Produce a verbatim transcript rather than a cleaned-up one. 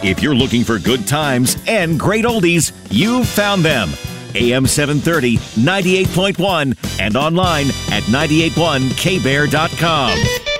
If you're looking for good times and great oldies, you've found them. A M seven thirty, ninety-eight point one, and online at nine eight one k bear dot com.